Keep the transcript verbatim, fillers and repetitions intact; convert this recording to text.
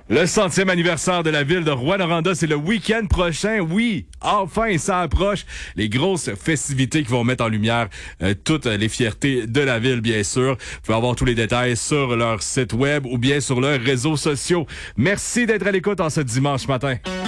Le centième anniversaire de la ville de Rouyn-Noranda, c'est le week-end prochain. Oui, enfin, ça approche. Les grosses festivités qui vont mettre en lumière euh, toutes les fiertés de la ville, bien sûr. Vous pouvez avoir tous les détails sur leur site web ou bien sur leurs réseaux sociaux. Merci d'être à l'écoute en ce dimanche matin.